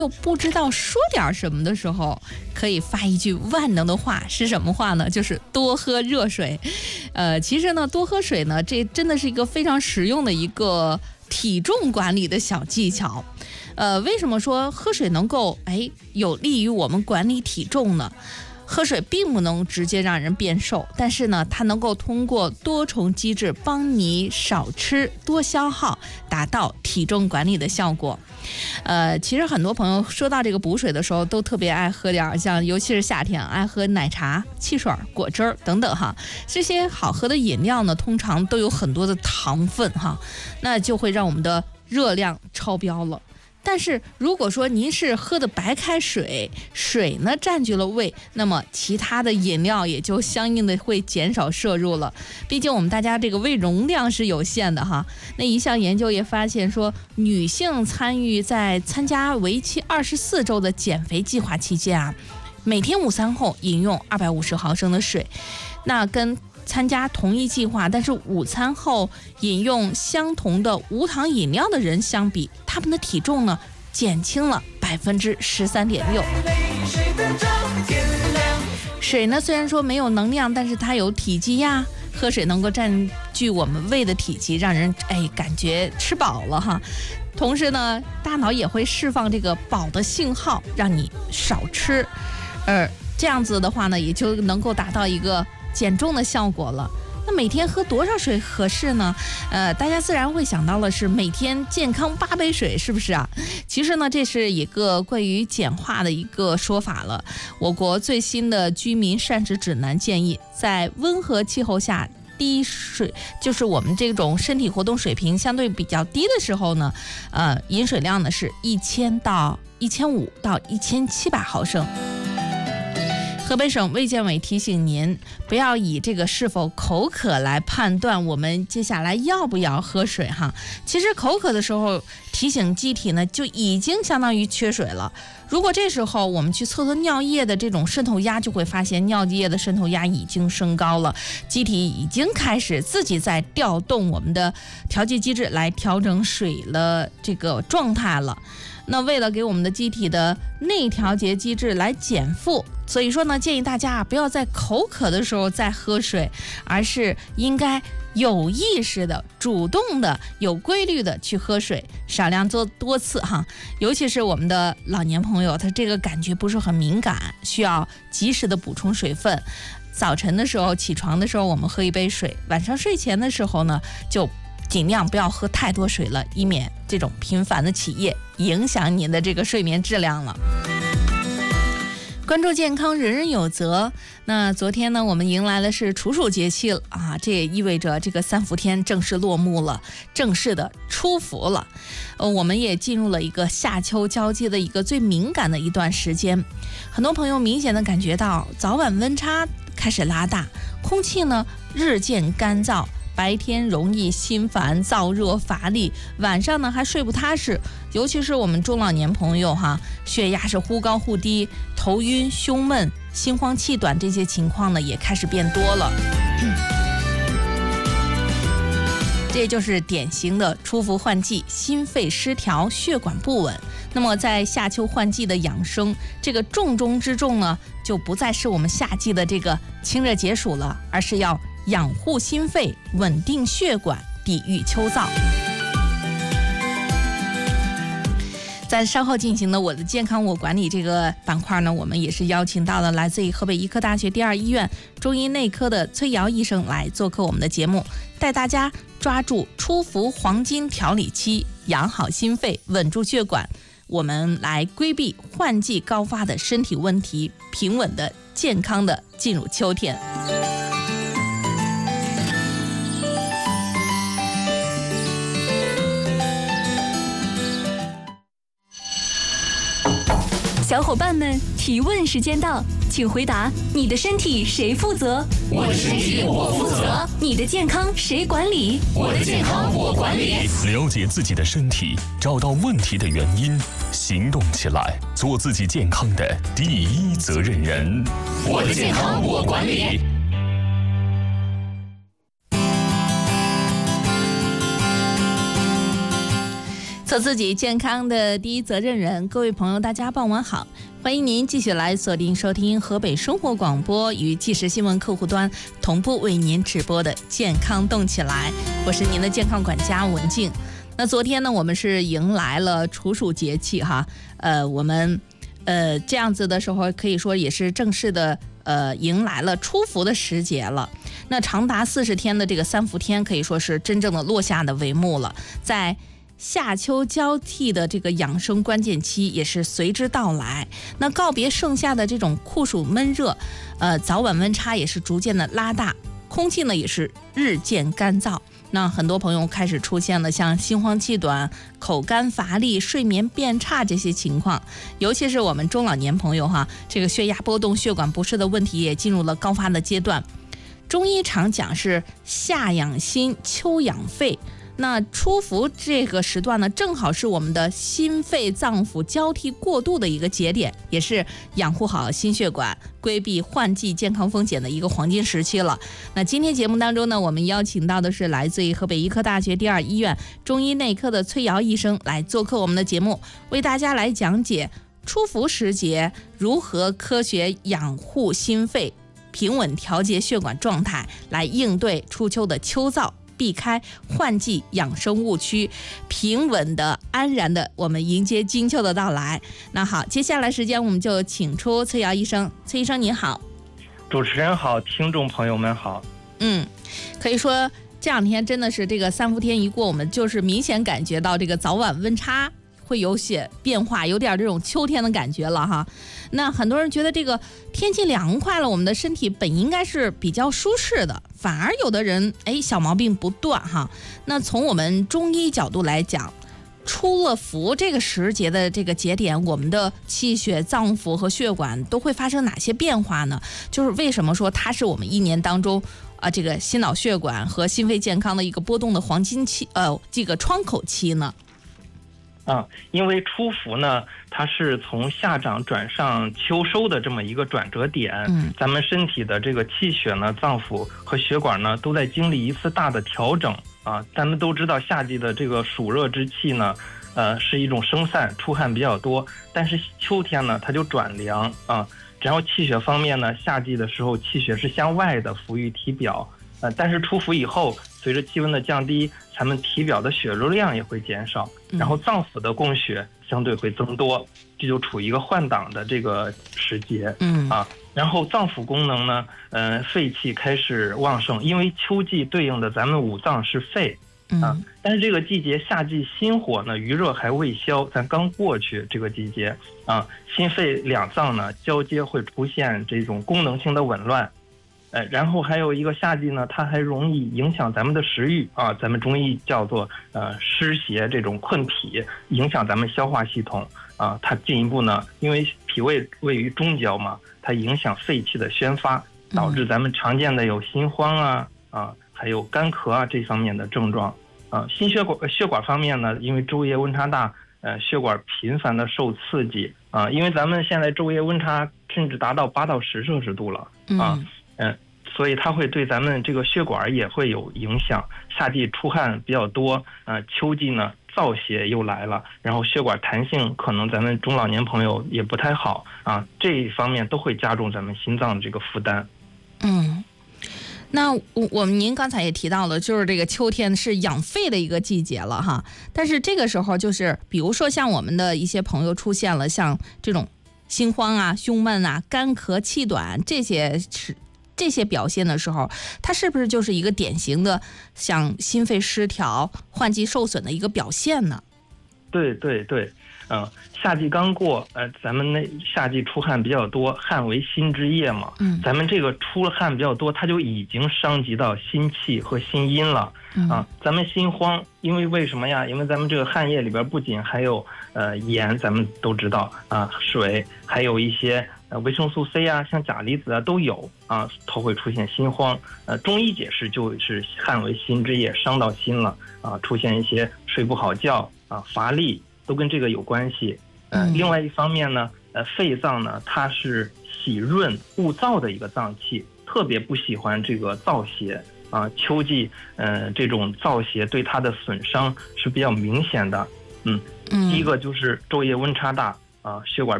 又不知道说点什么的时候，可以发一句万能的话，是什么话呢？就是多喝热水。其实呢，多喝水呢，这真的是一个非常实用的一个体重管理的小技巧。为什么说喝水能够有利于我们管理体重呢？喝水并不能直接让人变瘦，但是呢，它能够通过多重机制帮你少吃多消耗，达到体重管理的效果。其实很多朋友说到这个补水的时候，都特别爱喝点像，尤其是夏天爱喝奶茶、汽水、果汁等等哈。这些好喝的饮料呢，通常都有很多的糖分哈，那就会让我们的热量超标了。但是如果说您是喝的白开水，水呢占据了胃，那么其他的饮料也就相应的会减少摄入了。毕竟我们大家这个胃容量是有限的哈。那一项研究也发现说，女性参加为期24周的减肥计划期间啊，每天午餐后饮用250毫升的水，那跟参加同一计划但是午餐后饮用相同的无糖饮料的人相比，他们的体重呢减轻了13.6%。水呢虽然说没有能量，但是它有体积呀，喝水能够占据我们胃的体积，让人感觉吃饱了哈。同时呢，大脑也会释放这个饱的信号，让你少吃，这样子的话呢，也就能够达到一个减重的效果了。那每天喝多少水合适呢？大家自然会想到的是每天健康8杯水，是不是啊？其实呢，这是一个关于简化的一个说法了。我国最新的居民膳食指南建议，在温和气候下，低水就是我们这种身体活动水平相对比较低的时候呢，饮水量呢是1000到1500到1700毫升。河北省卫健委提醒您，不要以这个是否口渴来判断我们接下来要不要喝水哈。其实口渴的时候提醒机体呢，就已经相当于缺水了。如果这时候我们去测测尿液的这种渗透压，就会发现尿液的渗透压已经升高了，机体已经开始自己在调动我们的调节机制来调整水的这个状态了。那为了给我们的机体的内调节机制来减负，所以说呢，建议大家不要在口渴的时候再喝水，而是应该有意识的、主动的、有规律的去喝水，少量做多次哈。尤其是我们的老年朋友，他这个感觉不是很敏感，需要及时的补充水分。早晨的时候起床的时候我们喝1杯水，晚上睡前的时候呢就尽量不要喝太多水了，以免这种频繁的起夜影响您的这个睡眠质量了。关注健康，人人有责。那昨天呢，我们迎来的是处暑节气了啊，这也意味着这个3伏天正式落幕了，正式的出伏了。我们也进入了一个夏秋交接的一个最敏感的一段时间。很多朋友明显的感觉到早晚温差开始拉大，空气呢日渐干燥，白天容易心烦燥热乏力，晚上呢还睡不踏实。尤其是我们中老年朋友哈，血压是忽高忽低，头晕胸闷心慌气短，这些情况呢也开始变多了。这就是典型的出伏换季，心肺失调，血管不稳。那么在夏秋换季的养生，这个重中之重呢，就不再是我们夏季的这个清热解暑了，而是要养护心肺，稳定血管，抵御秋燥。在稍后进行的我的健康我管理这个板块呢，我们也是邀请到了来自于河北医科大学第2医院中医内科的崔瑶医生来做客我们的节目，带大家抓住出伏黄金调理期，养好心肺，稳住血管，我们来规避换季高发的身体问题，平稳的健康的进入秋天。 小伙伴们，提问时间到，请回答：你的身体谁负责？ 我的身体我负责。 你的健康谁管理？ 我的健康我管理。 了解自己的身体，找到问题的原因，行动起来，做自己健康的第一责任人。 我的健康我管理。 做自己健康的第一责任人。各位朋友，大家傍晚好，欢迎您继续来锁定收听河北生活广播与即时新闻客户端同步为您直播的健康动起来，我是您的健康管家文静。那昨天呢，我们是迎来了处暑节气哈，我们这样子的时候可以说也是正式的迎来了初伏的时节了。那长达40天的这个3伏天可以说是真正的落下的帷幕了，在夏秋交替的这个养生关键期也是随之到来。那告别盛夏的这种酷暑闷热，早晚温差也是逐渐的拉大，空气呢也是日渐干燥。那很多朋友开始出现了像心慌气短、口干乏力、睡眠变差这些情况，尤其是我们中老年朋友哈，这个血压波动、血管不适的问题也进入了高发的阶段。中医常讲是夏养心，秋养肺。那初伏这个时段呢，正好是我们的心肺脏腑交替过渡的一个节点，也是养护好心血管、规避换季健康风险的一个黄金时期了。那今天节目当中呢，我们邀请到的是来自于河北医科大学第2医院中医内科的崔瑶医生来做客我们的节目，为大家来讲解初伏时节如何科学养护心肺，平稳调节血管状态，来应对初秋的秋燥，避开换季养生误区，平稳的安然的我们迎接金秋的到来。那好，接下来时间我们就请出崔瑶医生。崔医生您好。 主持人好，听众朋友们好。 可以说这两天真的是这个3伏天一过，我们就是明显感觉到这个早晚温差会有些变化，有点这种秋天的感觉了哈。那很多人觉得这个天气凉快了，我们的身体本应该是比较舒适的，反而有的人小毛病不断哈。那从我们中医角度来讲，出了伏这个时节的这个节点，我们的气血、脏腑和血管都会发生哪些变化呢？就是为什么说它是我们一年当中这个心脑血管和心肺健康的一个波动的黄金期这个窗口期呢？ 因为初伏呢，它是从夏长转上秋收的这么一个转折点。咱们身体的这个气血呢、脏腑和血管呢，都在经历一次大的调整啊。咱们都知道，夏季的这个暑热之气呢，是一种生散，出汗比较多。但是秋天呢，它就转凉啊。然后气血方面呢，夏季的时候气血是向外的浮于体表，但是初伏以后，随着气温的降低，咱们体表的血流量也会减少，然后脏腑的供血相对会增多，这就处于一个换挡的这个时节。然后脏腑功能呢，肺气开始旺盛，因为秋季对应的咱们五脏是肺但是这个季节夏季心火呢余热还未消，咱刚过去这个季节心肺两脏呢交接会出现这种功能性的紊乱。然后还有一个夏季呢，它还容易影响咱们的食欲咱们中医叫做湿邪这种困脾，影响咱们消化系统它进一步呢，因为脾胃位于中焦嘛，它影响肺气的宣发，导致咱们常见的有心慌还有干咳这方面的症状心血管方面呢，因为昼夜温差大，血管频繁的受刺激因为咱们现在昼夜温差甚至达到8到10摄氏度了所以它会对咱们这个血管也会有影响。夏季出汗比较多秋季呢燥邪又来了，然后血管弹性可能咱们中老年朋友也不太好这一方面都会加重咱们心脏的这个负担。 那您刚才也提到了，就是这个秋天是养肺的一个季节了哈。但是这个时候就是比如说像我们的一些朋友出现了像这种心慌胸闷干咳气短这些表现的时候，它是不是就是一个典型的像心肺失调、换季受损的一个表现呢？ 对，夏季刚过，咱们那夏季出汗比较多，汗为心之液嘛，咱们这个出了汗比较多，它就已经伤及到心气和心阴了咱们心慌，因为什么呀？因为咱们这个汗液里边不仅还有盐，咱们都知道水，还有一些维生素 C 像钾离子都有都会出现心慌。中医解释就是汗为心之液，伤到心了出现一些睡不好觉乏力，都跟这个有关系。另外一方面呢，肺脏呢它是喜润恶燥的一个脏器，特别不喜欢这个燥邪秋季这种燥邪对它的损伤是比较明显的第一个就是昼夜温差大啊，血管